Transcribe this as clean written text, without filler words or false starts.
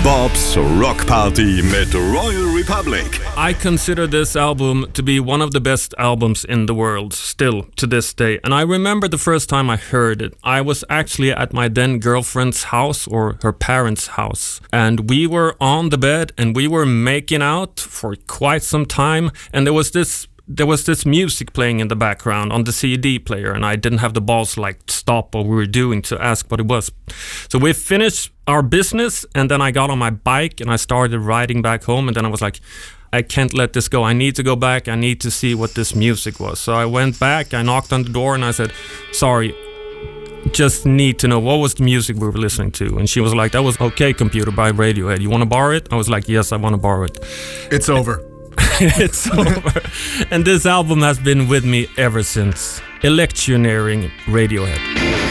Bob's Rock Party mit Royal Republic. I consider this album to be one of the best albums in the world, still to this day. And I remember the first time I heard it. I was actually at my then girlfriend's house, or her parents' house. And we were on the bed and we were making out for quite some time. And there was this music playing in the background on the CD player, and I didn't have the balls to like stop what we were doing to ask what it was. So we finished our business, and then I got on my bike and I started riding back home, and then I was like, I can't let this go. I need to go back. I need to see what this music was. So I went back, I knocked on the door, and I said, sorry, just need to know, what was the music we were listening to? And she was like, that was OK Computer by Radiohead. You want to borrow it? I was like, yes, I want to borrow it. It's over. It's over. And this album has been with me ever since. Electioneering Radiohead.